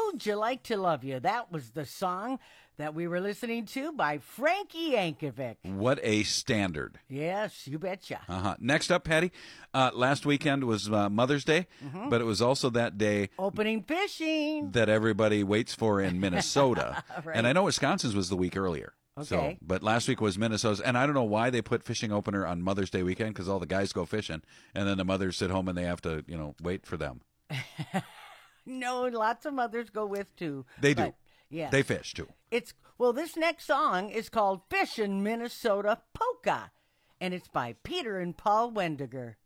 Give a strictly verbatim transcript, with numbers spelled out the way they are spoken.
Would You Like to Love You? That was the song that we were listening to by Frankie Yankovic. What a standard. Yes, you betcha. Uh-huh. Next up, Patty, uh, last weekend was uh, Mother's Day, mm-hmm. but it was also that day opening fishing that everybody waits for in Minnesota. Right. And I know Wisconsin's was the week earlier. Okay. So, but last week was Minnesota's, and I don't know why they put fishing opener on Mother's Day weekend, because all the guys go fishing, and then the mothers sit home and they have to, you know, wait for them. No, lots of mothers go with too. They do. But, yeah. They fish too. It's well, this next song is called Fishin' Minnesota Polka, and it's by Peter and Paul Wendiger.